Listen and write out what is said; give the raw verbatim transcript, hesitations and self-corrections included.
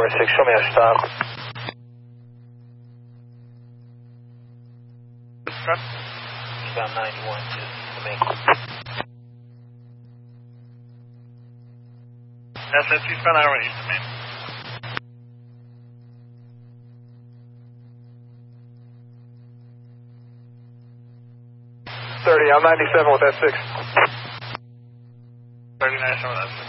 four six, show me a stop. Okay. About ninety-one to me. S S C Span Highway East to me. thirty, I'm ninety-seven with S six. thirty-nine, show me that.